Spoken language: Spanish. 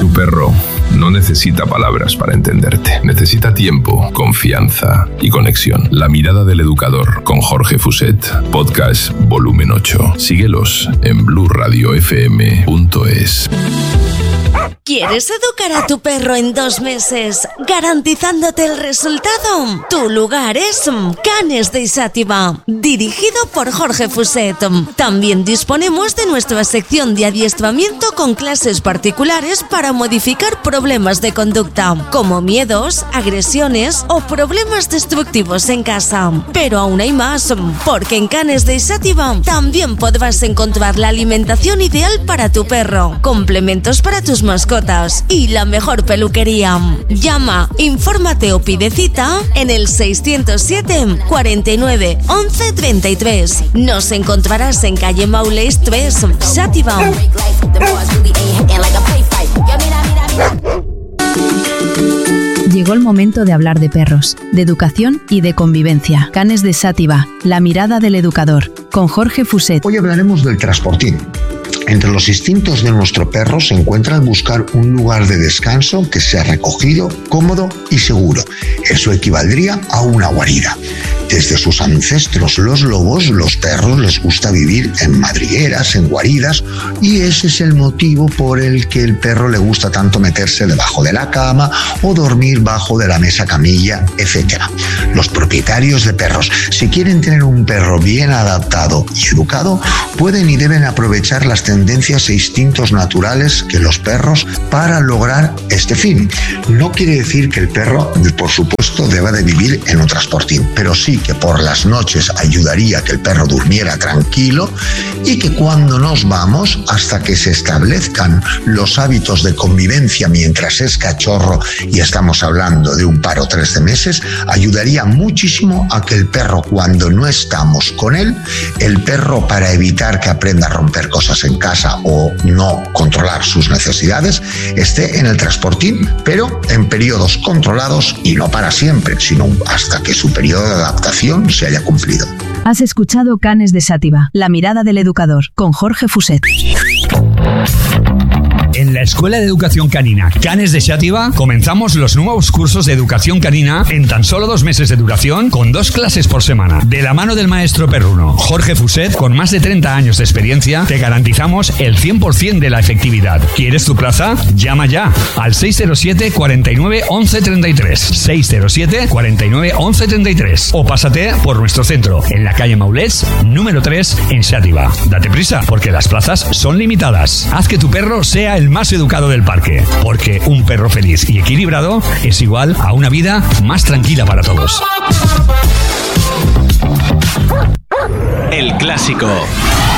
Tu perro no necesita palabras para entenderte. Necesita tiempo, confianza y conexión. La mirada del educador con Jorge Fuset. Podcast volumen 8. Síguelos en blueradiofm.es. ¿Quieres educar a tu perro en 2 meses, garantizándote el resultado? Tu lugar es Canes de Isátiva, dirigido por Jorge Fuset. También disponemos de nuestra sección de adiestramiento con clases particulares para modificar problemas de conducta, como miedos, agresiones o problemas destructivos en casa. Pero aún hay más, porque en Canes de Isátiva también podrás encontrar la alimentación ideal para tu perro, complementos para tus mascotas y la mejor peluquería. Llama, infórmate o pide cita en el 607 49 11 33. Nos encontrarás en calle Maulés 3, Sátiva. Llegó el momento de hablar de perros, de educación y de convivencia. Canes de Sátiva, la mirada del educador, con Jorge Fuset. Hoy hablaremos del transportín. Entre los instintos de nuestro perro se encuentra el buscar un lugar de descanso que sea recogido, cómodo y seguro. Eso equivaldría a una guarida. Desde sus ancestros los lobos, los perros les gusta vivir en madrigueras, en guaridas, y ese es el motivo por el que el perro le gusta tanto meterse debajo de la cama o dormir bajo de la mesa camilla, etc. Los propietarios de perros, si quieren tener un perro bien adaptado y educado, pueden y deben aprovechar las tendencias e instintos naturales que los perros para lograr este fin. No quiere decir que el perro, por supuesto, deba de vivir en un transportín, pero sí que por las noches ayudaría a que el perro durmiera tranquilo y que cuando nos vamos, hasta que se establezcan los hábitos de convivencia mientras es cachorro, y estamos hablando de un par o 3 de meses, ayudaría muchísimo a que el perro, cuando no estamos con él, el perro, para evitar que aprenda a romper cosas en casa o no controlar sus necesidades, esté en el transportín, pero en periodos controlados y no para siempre, sino hasta que su periodo de adaptación se haya cumplido. Has escuchado Canes de Sátiva, la mirada del educador, con Jorge Fuset. En la Escuela de Educación Canina Canes de Sátiva comenzamos los nuevos cursos de educación canina en tan solo 2 meses de duración, con 2 clases por semana. De la mano del maestro perruno Jorge Fuset, con más de 30 años de experiencia, te garantizamos el 100% de la efectividad. ¿Quieres tu plaza? Llama ya al 607 49 11 33, 607 49 11 33, o pásate por nuestro centro en la calle Maulets número 3 en Sátiva. Date prisa, porque las plazas son limitadas. Haz que tu perro sea el más educado del parque, porque un perro feliz y equilibrado es igual a una vida más tranquila para todos. El clásico.